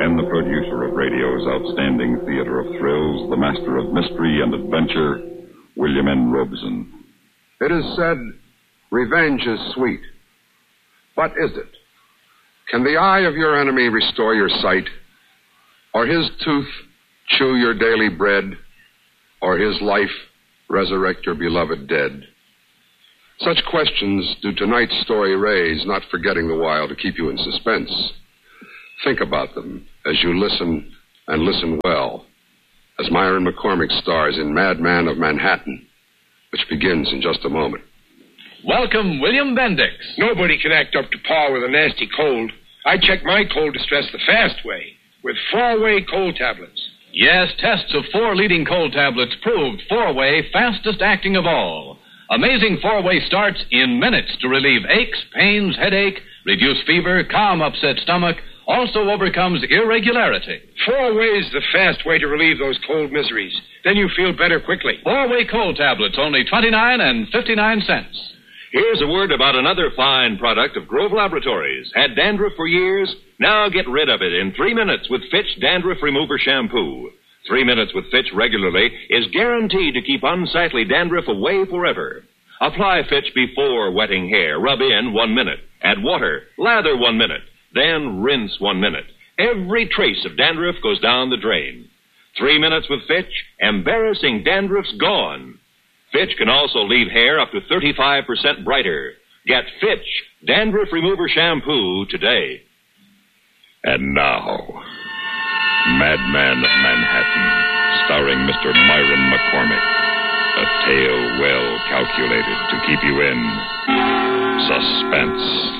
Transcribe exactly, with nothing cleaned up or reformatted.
and the producer of radio's outstanding theater of thrills, the master of mystery and adventure, William N. Robson. It is said, revenge is sweet. But is it? Can the eye of your enemy restore your sight? Or his tooth chew your daily bread? Or his life resurrect your beloved dead? Such questions do tonight's story raise, not forgetting the while to keep you in suspense. Think about them as you listen, and listen well, as Myron McCormick stars in Madman of Manhattan, which begins in just a moment. Welcome, William Bendix. Nobody can act up to par with a nasty cold. I check my cold distress the fast way, with four-way cold tablets. Yes, tests of four leading cold tablets proved four-way fastest acting of all. Amazing four-way starts in minutes to relieve aches, pains, headache, reduce fever, calm upset stomach, also overcomes irregularity. Four-way's the fast way to relieve those cold miseries. Then you feel better quickly. Four-way cold tablets, only twenty-nine and fifty-nine cents. Here's a word about another fine product of Grove Laboratories. Had dandruff for years? Now get rid of it in three minutes with Fitch Dandruff Remover Shampoo. Three minutes with Fitch regularly is guaranteed to keep unsightly dandruff away forever. Apply Fitch before wetting hair. Rub in one minute. Add water. Lather one minute. Then rinse one minute. Every trace of dandruff goes down the drain. Three minutes with Fitch, embarrassing dandruff's gone. Fitch can also leave hair up to thirty-five percent brighter. Get Fitch Dandruff Remover Shampoo today. And now, Madman of Manhattan, starring Mister Myron McCormick. A tale well calculated to keep you in suspense.